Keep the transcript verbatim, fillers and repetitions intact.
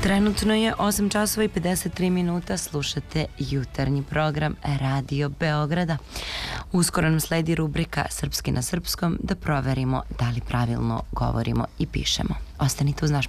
Trenutno je osam časova i pedeset tri minuta, slušate jutarnji program Radio Beograda. Uskoro nam sledi rubrika Srpski na srpskom da proverimo da li pravilno govorimo i pišemo. Ostanite uz naš